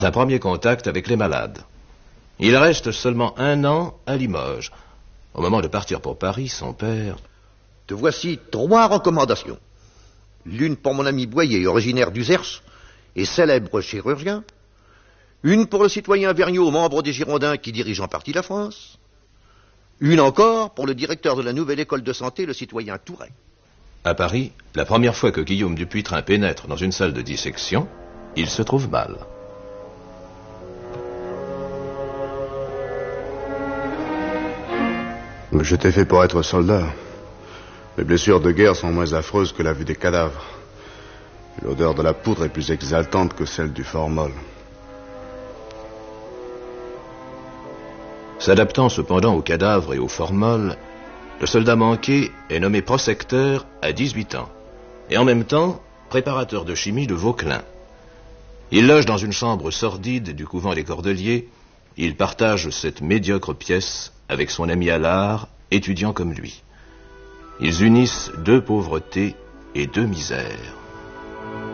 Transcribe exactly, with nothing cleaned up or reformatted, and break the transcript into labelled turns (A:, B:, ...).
A: un premier contact avec les malades. Il reste seulement un an à Limoges. Au moment de partir pour Paris, son père...
B: Te voici trois recommandations. L'une pour mon ami Boyer, originaire d'Uzers et célèbre chirurgien. Une pour le citoyen Vergniaud, membre des Girondins qui dirige en partie la France. Une encore pour le directeur de la nouvelle école de santé, le citoyen Touret.
A: À Paris, la première fois que Guillaume Dupuytren pénètre dans une salle de dissection, il se trouve mal.
C: Je t'ai fait pour être soldat. Les blessures de guerre sont moins affreuses que la vue des cadavres. L'odeur de la poudre est plus exaltante que celle du formol.
A: S'adaptant cependant aux cadavres et aux formol, le soldat manqué est nommé prosecteur à dix-huit ans, et en même temps préparateur de chimie de Vauquelin. Il loge dans une chambre sordide du couvent des Cordeliers. Il partage cette médiocre pièce avec son ami Allard, étudiant comme lui. Ils unissent deux pauvretés et deux misères.